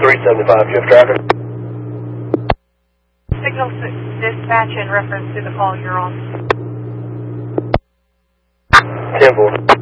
375, shift traffic. Signal dispatch in reference to the call you're on. 10-4.